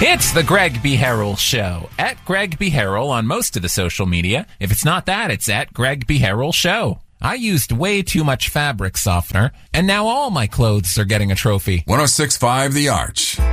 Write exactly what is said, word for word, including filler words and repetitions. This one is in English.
It's the Greg B. Harrell Show. At Greg B. Harrell on most of the social media. If it's not that, it's at Greg B. Harrell Show. I used way too much fabric softener, and now all my clothes are getting a trophy. one oh six point five The Arch.